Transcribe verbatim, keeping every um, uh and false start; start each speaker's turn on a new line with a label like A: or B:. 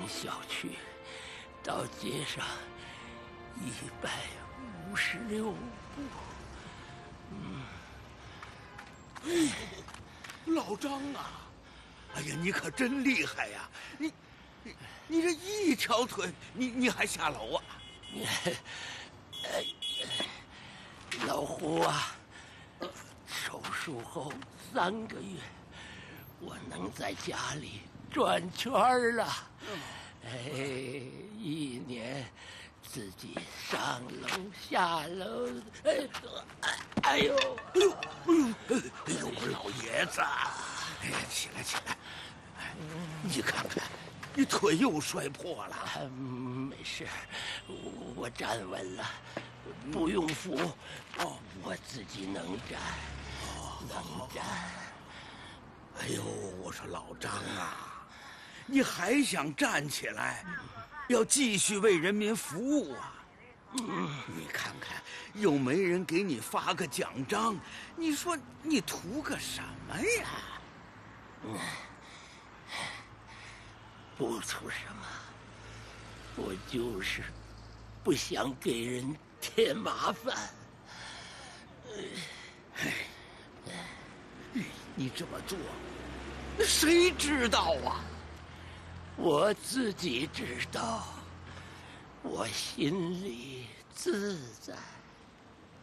A: 小区到街上一百五十六步。嗯，
B: 哎，老张啊，哎呀，你可真厉害呀！你，你，你这一条腿，你你还下楼啊？
A: 哎，老胡啊，手术后三个月，我能在家里转圈了。哎，一年自己上楼下楼，哎，哎呦，
B: 哎呦，哎呦，哎呦，我老爷子，哎呀，起来起来，哎，你看看，你腿又摔破了。
A: 啊、没事，我站稳了，不用扶，哦，我自己能站，哦，能站。
B: 哎呦，我说老张啊，你还想站起来，要继续为人民服务啊？嗯，你看看，又没人给你发个奖章，你说你图个什么呀？
A: 嗯，不图什么，我就是不想给人添麻烦。
B: 哎，你这么做，那谁知道啊？
A: 我自己知道，我心里自在。